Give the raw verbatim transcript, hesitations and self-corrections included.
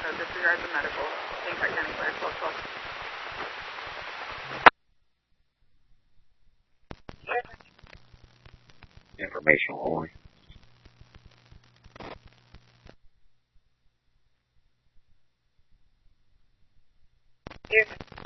So disregard the medical. Saint Croix County Fire twelve twelve. Information only. Yes.